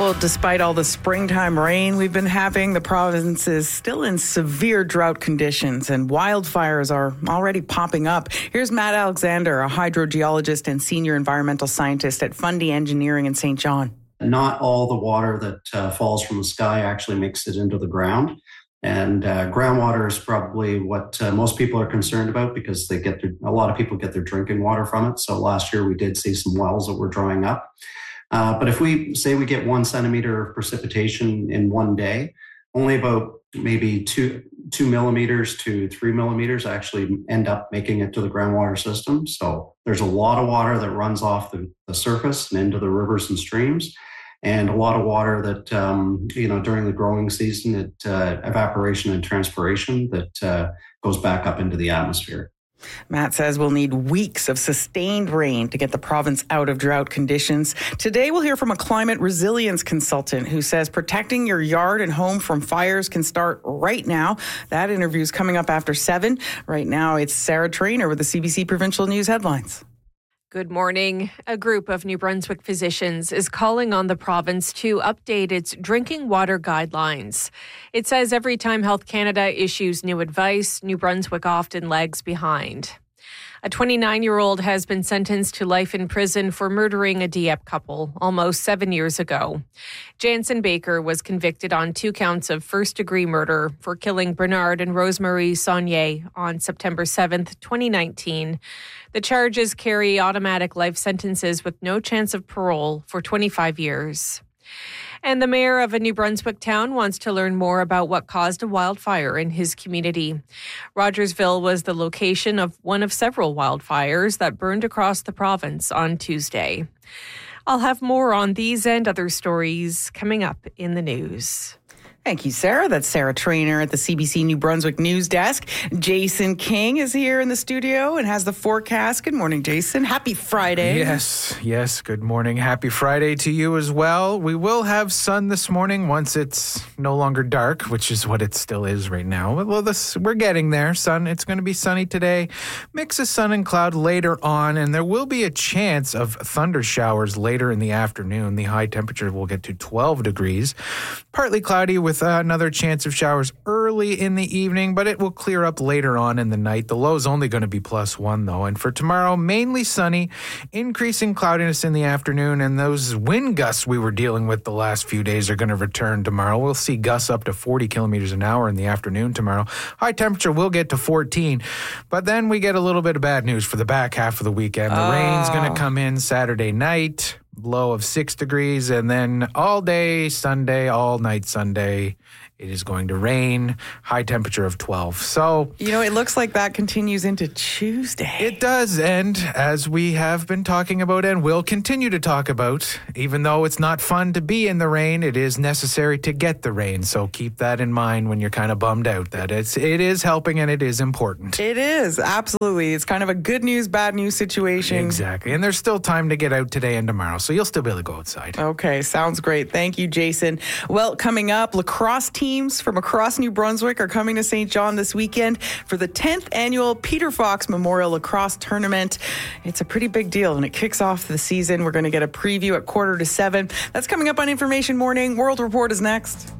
Well, despite all the springtime rain we've been having, the province is still in severe drought conditions and wildfires are already popping up. Here's Matt Alexander, a hydrogeologist and senior environmental scientist at Fundy Engineering in St. John. Not all the water that falls from the sky actually makes it into the ground. And groundwater is probably what most people are concerned about because a lot of people get their drinking water from it. So last year we did see some wells that were drying up. But if we say we get 1 centimeter of precipitation in one day, only about maybe 2 millimeters to 3 millimeters actually end up making it to the groundwater system. So there's a lot of water that runs off the surface and into the rivers and streams. And a lot of water that, during the growing season, evaporation and transpiration that goes back up into the atmosphere. Matt says we'll need weeks of sustained rain to get the province out of drought conditions. Today, we'll hear from a climate resilience consultant who says protecting your yard and home from fires can start right now. That interview is coming up after 7. Right now, it's Sarah Trainer with the CBC Provincial News headlines. Good morning. A group of New Brunswick physicians is calling on the province to update its drinking water guidelines. It says every time Health Canada issues new advice, New Brunswick often lags behind. A 29-year-old has been sentenced to life in prison for murdering a Dieppe couple almost 7 years ago. Jansen Baker was convicted on 2 counts of first-degree murder for killing Bernard and Rosemarie Saunier on September 7th, 2019. The charges carry automatic life sentences with no chance of parole for 25 years. And the mayor of a New Brunswick town wants to learn more about what caused a wildfire in his community. Rogersville was the location of one of several wildfires that burned across the province on Tuesday. I'll have more on these and other stories coming up in the news. Thank you, Sarah. That's Sarah Trainer at the CBC New Brunswick News Desk. Jason King is here in the studio and has the forecast. Good morning, Jason. Happy Friday. Yes. Good morning. Happy Friday to you as well. We will have sun this morning once it's no longer dark, which is what it still is right now. Well, we're getting there. Sun. It's going to be sunny today. Mix of sun and cloud later on, and there will be a chance of thunder showers later in the afternoon. The high temperature will get to 12 degrees. Partly cloudy with another chance of showers early in the evening, but it will clear up later on in the night. The low is only going to be +1, though. And for tomorrow, mainly sunny, increasing cloudiness in the afternoon, and those wind gusts we were dealing with the last few days are going to return tomorrow. We'll see gusts up to 40 kilometers an hour in the afternoon tomorrow. High temperature will get to 14, but then we get a little bit of bad news for the back half of the weekend. The rain's going to come in Saturday night. Low of 6 degrees, and then all day Sunday, all night Sunday, it is going to rain, high temperature of 12. So, it looks like that continues into Tuesday. It does, and as we have been talking about and will continue to talk about, even though it's not fun to be in the rain, it is necessary to get the rain. So keep that in mind when you're kind of bummed out that it is helping and it is important. It is, absolutely. It's kind of a good news, bad news situation. Exactly, and there's still time to get out today and tomorrow, so you'll still be able to go outside. Okay, sounds great. Thank you, Jason. Well, coming up, lacrosse teams from across New Brunswick are coming to St. John this weekend for the 10th annual Peter Fox Memorial Lacrosse Tournament. It's a pretty big deal, and it kicks off the season. We're going to get a preview at 6:45. That's coming up on Information Morning. World Report is next.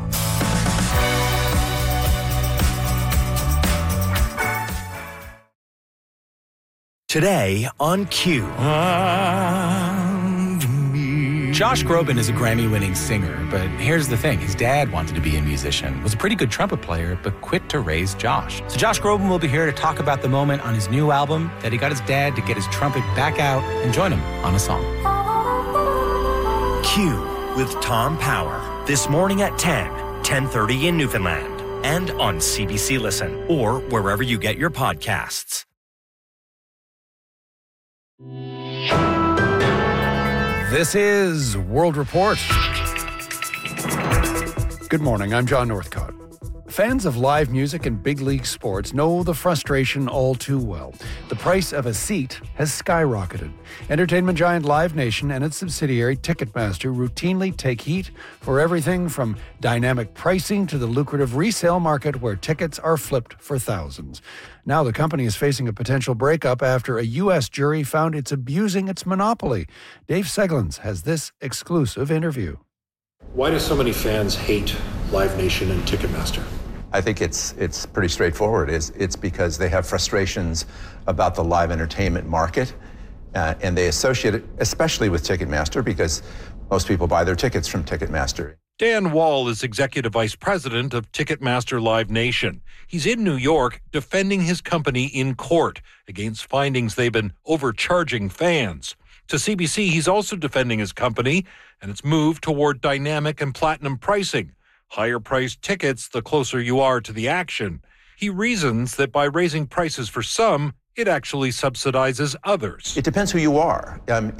Today on Q. Josh Groban is a Grammy-winning singer, but here's the thing. His dad wanted to be a musician, was a pretty good trumpet player, but quit to raise Josh. So Josh Groban will be here to talk about the moment on his new album that he got his dad to get his trumpet back out and join him on a song. Q with Tom Power. This morning at 10:30 in Newfoundland. And on CBC Listen or wherever you get your podcasts. This is World Report. Good morning, I'm John Northcott. Fans of live music and big league sports know the frustration all too well. The price of a seat has skyrocketed. Entertainment giant Live Nation and its subsidiary Ticketmaster routinely take heat for everything from dynamic pricing to the lucrative resale market where tickets are flipped for thousands. Now the company is facing a potential breakup after a U.S. jury found it's abusing its monopoly. Dave Seglins has this exclusive interview. Why do so many fans hate Live Nation and Ticketmaster? I think it's pretty straightforward. It's because they have frustrations about the live entertainment market, and they associate it especially with Ticketmaster because most people buy their tickets from Ticketmaster. Dan Wall is Executive Vice President of Ticketmaster Live Nation. He's in New York defending his company in court against findings they've been overcharging fans. To CBC, he's also defending his company and its move toward dynamic and platinum pricing. Higher priced tickets the closer you are to the action. He reasons that by raising prices for some, it actually subsidizes others. It depends who you are.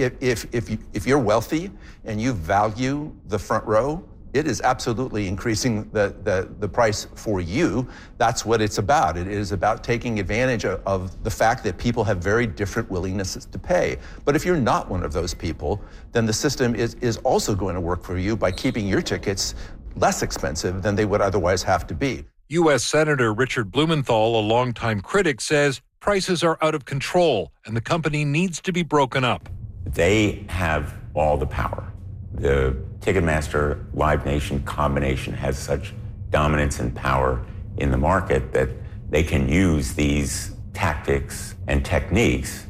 If you're wealthy and you value the front row, it is absolutely increasing the price for you. That's what it's about. It is about taking advantage of the fact that people have very different willingnesses to pay. But if you're not one of those people, then the system is also going to work for you by keeping your tickets less expensive than they would otherwise have to be. U.S. Senator Richard Blumenthal, a longtime critic, says prices are out of control and the company needs to be broken up. They have all the power. The Ticketmaster Live Nation combination has such dominance and power in the market that they can use these tactics and techniques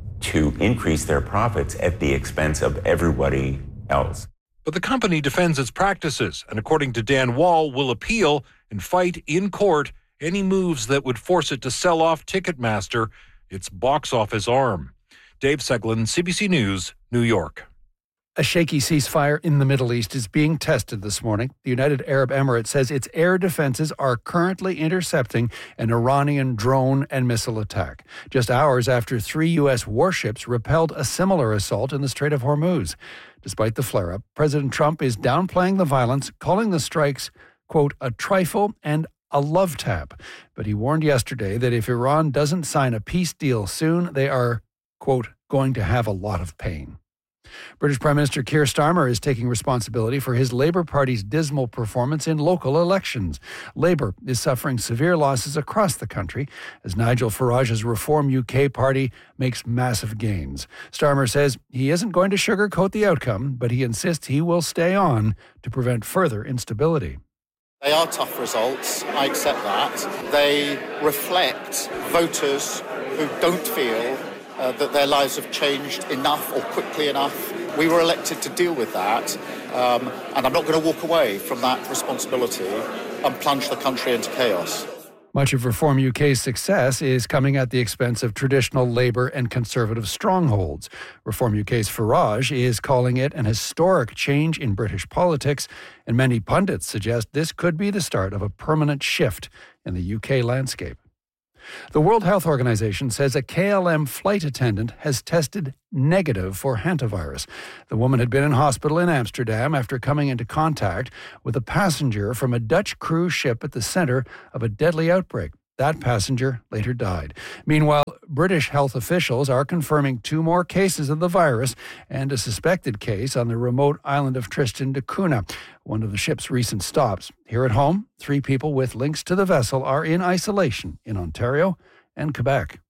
to increase their profits at the expense of everybody else. But the company defends its practices and, according to Dan Wall, will appeal and fight in court any moves that would force it to sell off Ticketmaster, its box office arm. Dave Seglin, CBC News, New York. A shaky ceasefire in the Middle East is being tested this morning. The United Arab Emirates says its air defenses are currently intercepting an Iranian drone and missile attack, just hours after 3 U.S. warships repelled a similar assault in the Strait of Hormuz. Despite the flare-up, President Trump is downplaying the violence, calling the strikes, quote, a trifle and a love tap. But he warned yesterday that if Iran doesn't sign a peace deal soon, they are, quote, going to have a lot of pain. British Prime Minister Keir Starmer is taking responsibility for his Labour Party's dismal performance in local elections. Labour is suffering severe losses across the country as Nigel Farage's Reform UK party makes massive gains. Starmer says he isn't going to sugarcoat the outcome, but he insists he will stay on to prevent further instability. They are tough results, I accept that. They reflect voters who don't feel that their lives have changed enough or quickly enough. We were elected to deal with that, and I'm not going to walk away from that responsibility and plunge the country into chaos. Much of Reform UK's success is coming at the expense of traditional Labour and Conservative strongholds. Reform UK's Farage is calling it an historic change in British politics, and many pundits suggest this could be the start of a permanent shift in the UK landscape. The World Health Organization says a KLM flight attendant has tested negative for hantavirus. The woman had been in hospital in Amsterdam after coming into contact with a passenger from a Dutch cruise ship at the center of a deadly outbreak. That passenger later died. Meanwhile, British health officials are confirming 2 more cases of the virus and a suspected case on the remote island of Tristan da Cunha, one of the ship's recent stops. Here at home, 3 people with links to the vessel are in isolation in Ontario and Quebec.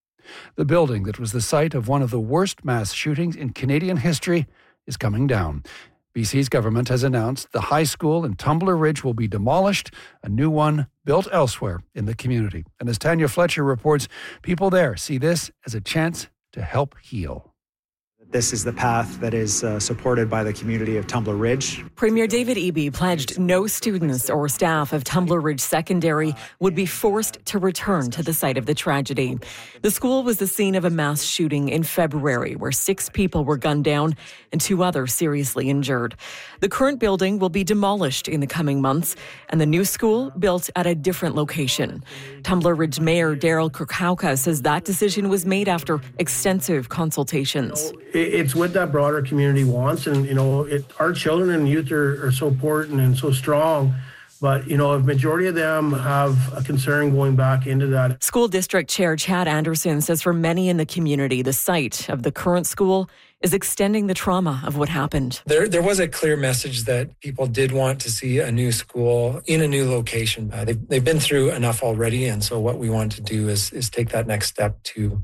The building that was the site of one of the worst mass shootings in Canadian history is coming down. BC's government has announced the high school in Tumbler Ridge will be demolished, a new one built elsewhere in the community. And as Tanya Fletcher reports, people there see this as a chance to help heal. This is the path that is supported by the community of Tumbler Ridge. Premier David Eby pledged no students or staff of Tumbler Ridge Secondary would be forced to return to the site of the tragedy. The school was the scene of a mass shooting in February where 6 people were gunned down and 2 others seriously injured. The current building will be demolished in the coming months and the new school built at a different location. Tumbler Ridge Mayor Daryl Kirkauka says that decision was made after extensive consultations. It's what that broader community wants, and our children and youth are so important and so strong. But, a majority of them have a concern going back into that. School District Chair Chad Anderson says for many in the community, the site of the current school is extending the trauma of what happened. There was a clear message that people did want to see a new school in a new location. They've been through enough already, and so what we want to do is take that next step to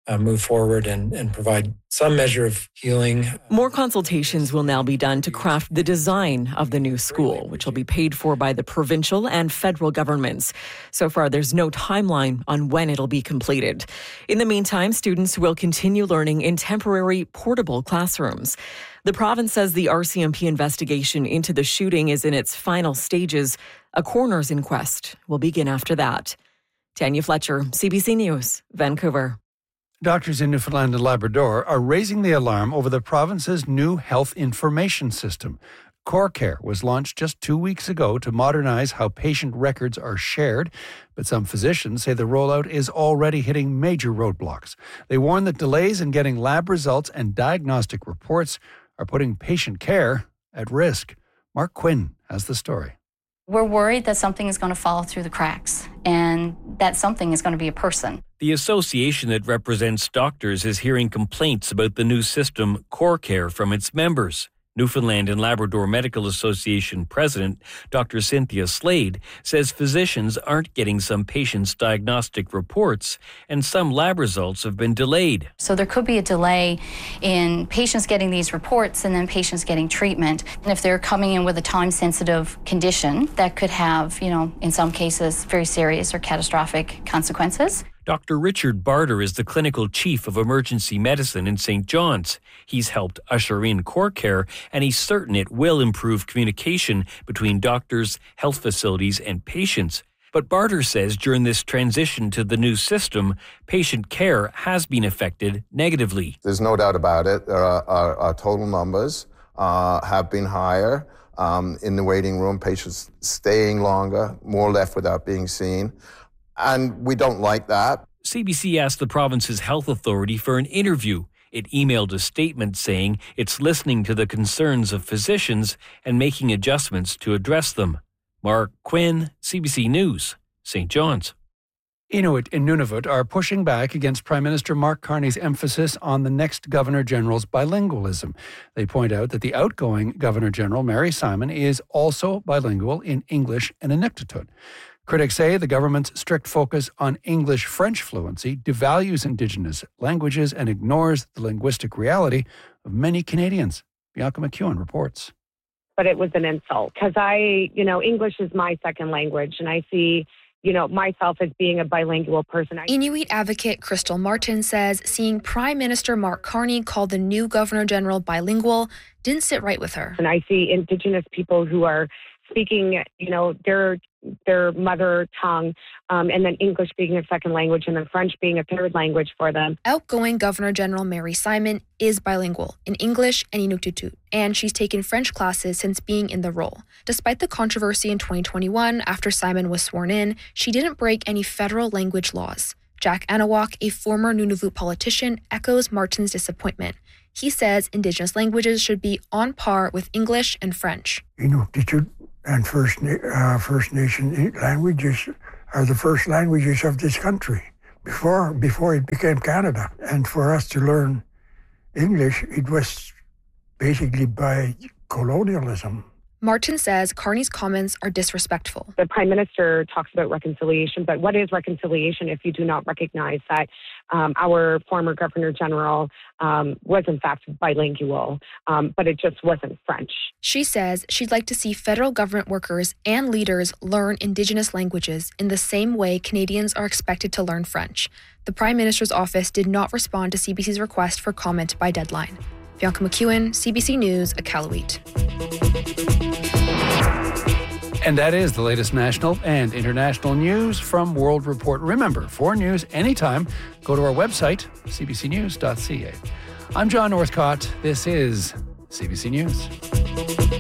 move forward and provide some measure of healing. More consultations will now be done to craft the design of the new school, which will be paid for by the provincial and federal governments. So far, there's no timeline on when it'll be completed. In the meantime, students will continue learning in temporary portable classrooms. The province says the RCMP investigation into the shooting is in its final stages. A coroner's inquest will begin after that. Tanya Fletcher, CBC News, Vancouver. Doctors in Newfoundland and Labrador are raising the alarm over the province's new health information system. CoreCare was launched just 2 weeks ago to modernize how patient records are shared, but some physicians say the rollout is already hitting major roadblocks. They warn that delays in getting lab results and diagnostic reports are putting patient care at risk. Mark Quinn has the story. We're worried that something is going to fall through the cracks, and that something is going to be a person. The association that represents doctors is hearing complaints about the new system, CoreCare, from its members. Newfoundland and Labrador Medical Association President Dr. Cynthia Slade says physicians aren't getting some patients' diagnostic reports and some lab results have been delayed. So there could be a delay in patients getting these reports and then patients getting treatment. And if they're coming in with a time-sensitive condition, that could have, in some cases, very serious or catastrophic consequences. Dr. Richard Barter is the clinical chief of emergency medicine in St. John's. He's helped usher in CoreCare, and he's certain it will improve communication between doctors, health facilities, and patients. But Barter says during this transition to the new system, patient care has been affected negatively. There's no doubt about it. Our total numbers have been higher. In the waiting room, patients staying longer, more left without being seen. And we don't like that. CBC asked the province's health authority for an interview. It emailed a statement saying it's listening to the concerns of physicians and making adjustments to address them. Mark Quinn, CBC News, St. John's. Inuit in Nunavut are pushing back against Prime Minister Mark Carney's emphasis on the next Governor-General's bilingualism. They point out that the outgoing Governor-General, Mary Simon, is also bilingual in English and Inuktitut. Critics say the government's strict focus on English-French fluency devalues Indigenous languages and ignores the linguistic reality of many Canadians. Bianca McEwen reports. But it was an insult because English is my second language, and I see, myself as being a bilingual person. Inuit advocate Crystal Martin says seeing Prime Minister Mark Carney call the new Governor-General bilingual didn't sit right with her. And I see Indigenous people who are speaking, their mother tongue, and then English being a second language and then French being a third language for them. Outgoing Governor-General Mary Simon is bilingual in English and Inuktitut, and she's taken French classes since being in the role. Despite the controversy in 2021 after Simon was sworn in, she didn't break any federal language laws. Jack Anawak, a former Nunavut politician, echoes Martin's disappointment. He says Indigenous languages should be on par with English and French. Inuktitut and First Nation languages are the first languages of this country before it became Canada. And for us to learn English, it was basically by colonialism. Martin says Carney's comments are disrespectful. The Prime Minister talks about reconciliation, but what is reconciliation if you do not recognize that our former Governor-General was in fact bilingual, but it just wasn't French? She says she'd like to see federal government workers and leaders learn Indigenous languages in the same way Canadians are expected to learn French. The Prime Minister's office did not respond to CBC's request for comment by deadline. Bianca McEwen, CBC News, Iqaluit. And that is the latest national and international news from World Report. Remember, for news anytime, go to our website, cbcnews.ca. I'm John Northcott. This is CBC News.